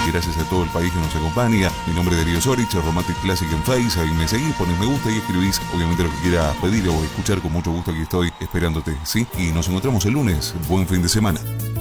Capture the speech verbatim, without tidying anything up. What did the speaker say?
gracias a todo el país que nos acompaña. Mi nombre es Darío Sorich, Romantic Classic en Face. Ahí me seguís, pones me gusta y escribís obviamente lo que quieras pedir o escuchar. Con mucho gusto aquí estoy esperándote, ¿sí? Y nos encontramos el lunes. Buen fin de semana.